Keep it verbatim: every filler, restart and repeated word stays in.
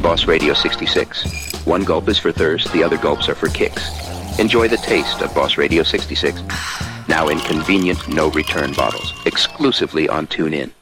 Boss Radio sixty-six. One gulp is for thirst, the other gulps are for kicks. Enjoy the taste of Boss Radio sixty-six. Now in convenient, no-return bottles, exclusively on TuneIn.